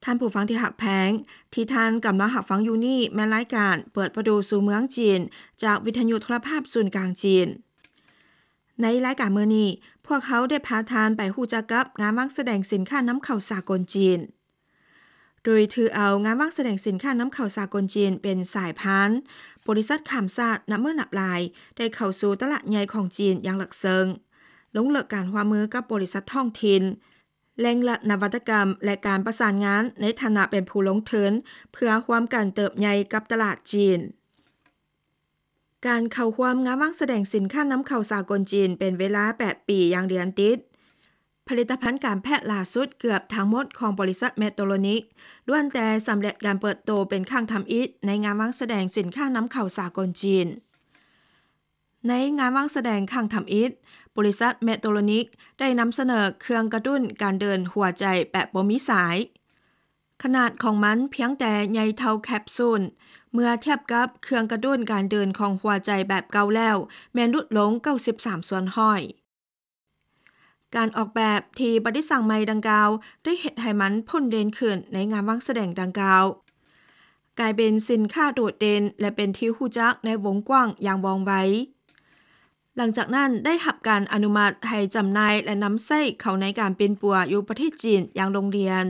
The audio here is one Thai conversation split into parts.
ท่านผู้ฟังที่หักแพงที่ท่านกำลังหักฟังอยู่นี่แม่นรายการเปิดประตูสู่เมืองจีนจากวิทยุโทรภาพศูนย์กลางจีนในรายการมื้อนี้พวกเขาได้พาทานไปฮู้จักกับงานวางแสดงสินค้าน้ำเข้าสากลจีนโดยถือเอางานวางแสดงสินค้าน้ำเข้าสากลจีนเป็นสายพานบริษัทข้ามชาตินับมื้อนับหลายได้เข้าสู่ตลาดใหญ่ของจีนอย่างหลักเซิงลงเลิกการร่วมมือกับบริษัทท้องถิ่นแหล่งละนวัตกรรมและการประสานงานในฐานะเป็นผู้ลงทุนเพื่อความการเติบใหญ่กับตลาดจีนการเข้าร่วมงานวางแสดงสินค้านำเข้าสากลจีนเป็นเวลา8ปีอย่างเดือนติดผลิตภัณฑ์การแพทย์ล่าสุดเกือบทั้งหมดของบริษัทเมโทรนิกล้วนแต่สำเร็จการเปิดโตเป็นครั้งทำอิฐในงานวางแสดงสินค้านำเข้าสากลจีนในงานวางแสดงครั้งทำอิฐบริษัทเมโทรนิกได้นำเสนอเครื่องกระตุ้นการเดินหัวใจแบบบ่มีสายขนาดของมันเพียงแต่ใหญ่เท่าแคปซูลเมื่อเทียบกับเครื่องกระตุ้นการเดินของหัวใจแบบเก่าแล้วแม้นลดลง93ส่วนห้อยการออกแบบที่บริษัทใหม่ดังกล่าวได้เฮ็ดให้มันพ้นเด่นขึ้นในงานวางแสดงดังกล่าวกลายเป็นสินค้าโดดเด่นและเป็นที่รู้จักในวงกว้างอย่างว่องไวหลังจากนั้นได้รับการอนุมัติให้จำหน่ายและนำใช้เข้าในการเป็นปัวอยู่ประเทศจีนอย่างโรงเรียน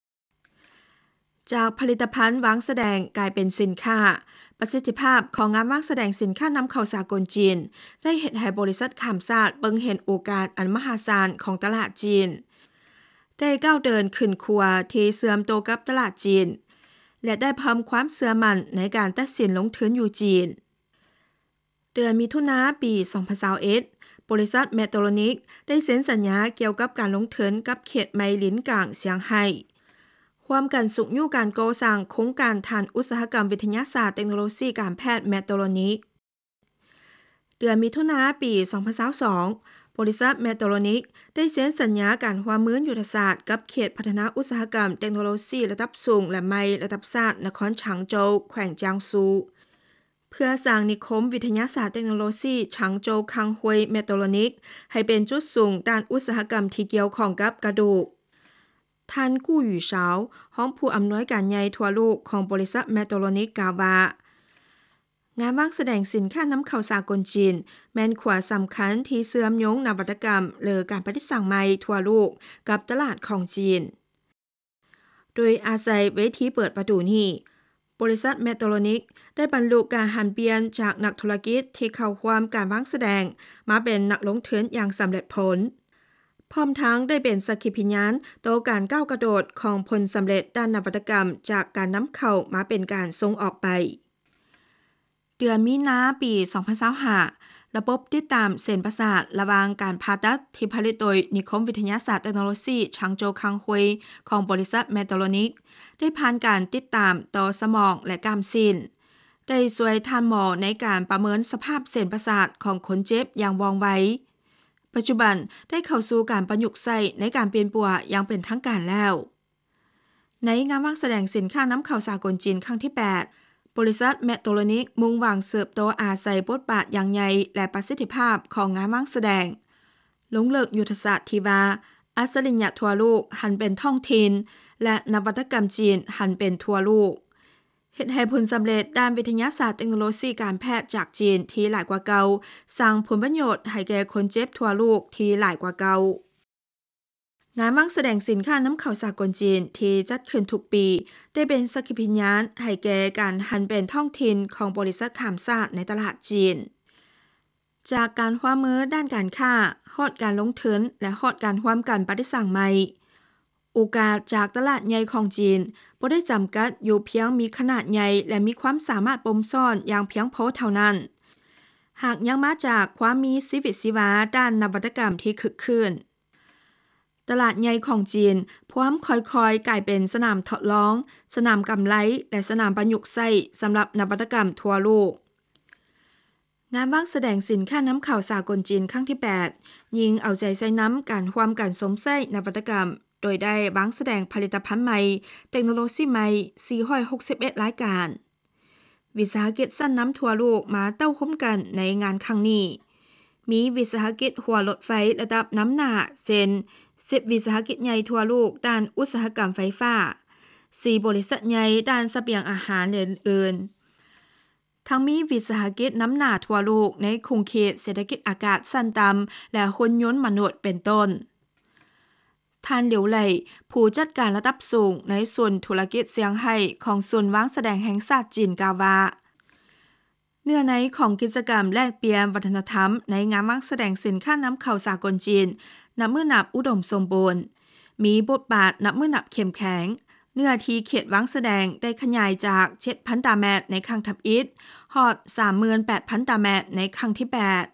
จากผลิตภัณฑ์วางแสดงกลายเป็นสินค้าประสิทธิภาพของงานวางแสดงสินค้านำเข้าสากลจีนได้เฮ็ดให้บริษัทข้ามชาติเบิ่งเห็นโอกาสอันมหาศาลของตลาดจีนได้ก้าวเดินขึ้นครัวที่เสื่อมโตกับตลาดจีนและได้เพิ่มความเชื่อมั่นในการตัดสินลงทุนอยู่จีนเดือนมิถุนายนปี 2021 บริษัทเมโทรนิกได้เซ็นสัญญาเกี่ยวกับการลงทุนกับเขตไมลินกลางเซี่ยงไฮ้ร่วมกันสุขอยู่การก่อสร้างโครงการฐานอุตสาหกรรมวิทยาศาสตร์เทคโนโลยีการแพทย์เมโทรนิกเดือนมิถุนายนปี 2022 บริษัทเมโทรนิกได้เซ็นสัญญาการร่วมมือยุทธศาสตร์กับเขตพัฒนาอุตสาหกรรมเทคโนโลยีระดับสูงและใหม่ระดับชาตินครฉางโจวแขวงjiangซูเพื่อสร้างนิคมวิทยาศาสตร์เทคโนโลยีฉางโจวคังฮวยเมโทรนิกให้เป็นจุดสูงด้านอุตสาหกรรมที่เกี่ยวข้องกับกระดูกท่านกู้หยู่เฉาห้องผู้อำนวยการใหญ่ทั่วโลกของบริษัทเมโทรนิกกล่าวว่างานวางแสดงสินค้านำเข้าสากลจีนแม่นขวาสำคัญที่เชื่อมโยงนวัตกรรมหรือการผลิตสร้างใหม่ทั่วโลกกับตลาดของจีนโดยอาศัยเวทีเปิดประตูนี้บริษัทเมโทรนิกได้บรรลุการหันเปลี่ยนจากนักธุรกิจที่เข้าร่วมการวางแสดงมาเป็นนักลงทุนอย่างสำเร็จผลพร้อมทั้งได้เป็นสักขีพยานต่อการก้าวกระโดดของผลสำเร็จด้านนวัตกรรมจากการนำเข้ามาเป็นการส่งออกไปเดือนมีนาคมปี 2025 ระบบติดตามเส้นประสาทระหว่างการผ่าตัดที่ผลิตโดยนิคมวิทยาศาสตร์เทคโนโลยีฉางโจวคังฮวยของบริษัทเมโทรนิกได้ผ่านการติดตามต่อสมองและกล้ามสิ้นได้ช่วยท่านหมอในการประเมินสภาพเส้นประสาทของคนเจ็บอย่างว่องไวปัจจุบันได้เข้าสู่การประยุกต์ใช้ในการเปลี่ยนปัวอย่างเป็นทางการแล้วในงานวางแสดงสินค้านำเข้าสากลจีนครั้งที่ 8 บริษัทเมโทรนิกมุ่งหวังเสิร์ฟโตอาศัยบทบาทอย่างใหญ่และประสิทธิภาพของงานวางแสดงลงเลิกยุทธศาสตร์ที่ว่าอัศริยะทั่วโลกหันเป็นท้องถิ่นและนวัตกรรมจีนหันเป็นทั่วโลกเฮ็ดให้ผลสำเร็จด้านวิทยาศาสตร์เทคโนโลยีการแพทย์จากจีนที่หลายกว่าเก่าสร้างผลประโยชน์ให้แก่คนเจ็บทั่วโลกที่หลายกว่าเก่างานวางแสดงสินค้านำเข้าสากลจีนที่จัดขึ้นทุกปีได้เป็นสักขีพยานให้แก่การหันเป็นท้องถิ่นของบริษัทข้ามชาติในตลาดจีนจากการร่วมมือด้านการค้าฮอดการลงทุนและฮอดการร่วมกันปฏิสังใหม่โอกาสจากตลาดใหญ่ของจีนบ่ได้จำกัดอยู่เพียงมีขนาดใหญ่และมีความสามารถปมซ่อนอย่างเพียงพอเท่านั้นหากยังมาจากความมีชีวิตชีวาด้านนวัตกรรมที่คึกคืนตลาดใหญ่ของจีนพร้อมค่อยๆกลายเป็นสนามทดลองสนามกำไรและสนามประยุกต์ใช้สำหรับนวัตกรรมทั่วโลกงานวางแสดงสินค้านำเข้าสากลจีนครั้งที่ 8 ยิงเอาใจใส่น้ำการร่วมกันสมใช้นวัตกรรมโดยได้วางแสดงผลิตภัณฑ์ใหม่เทคโนโลยีใหม่461รายการวิสาหกิจสั้นน้ำทั่วโลกมาเต้าคุ้มกันในงานครั้งนี้มีวิสาหกิจหัวรถไฟระดับน้ำหนาเช่น10วิสาหกิจใหญ่ทั่วโลกด้านอุตสาหกรรมไฟฟ้า 4 บริษัทใหญ่ด้านเสบียงอาหารและอื่นๆทั้งมีวิสาหกิจน้ำหนาทั่วโลกในคงเขตเศรษฐกิจอากาศสั้นต่ำและหุ่นยนต์มนุษย์เป็นต้นท่านเหลียวไหลผู้จัดการระดับสูงในส่วนธุรกิจเซี่ยงไฮ้ของศูนย์วางแสดงแห่งชาติจีนกล่าวว่าเนื้อในของกิจกรรมแลกเปลี่ยนวัฒนธรรมในงานวางแสดงสินค้านำเข้าสากลจีนนับมื้อนับอุดมสมบูรณ์มีบทบาทนับมื้อนับเข้มแข็งเนื้อที่เขตวางแสดงได้ขยายจาก 7,000 ตารางเมตรในครั้งทับอิฐฮอด 38,000 ตารางเมตรในครั้งที่ 8